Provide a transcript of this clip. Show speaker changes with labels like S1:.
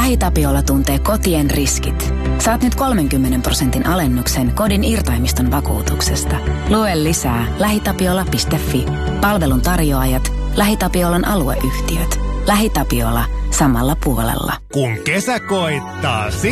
S1: LähiTapiola tuntee kotien riskit. Saat nyt 30% alennuksen kodin irtaimiston vakuutuksesta. Lue lisää lähitapiola.fi. Palvelun tarjoajat, LähiTapiolan alueyhtiöt. LähiTapiola, samalla puolella.
S2: Kun kesä koittaa,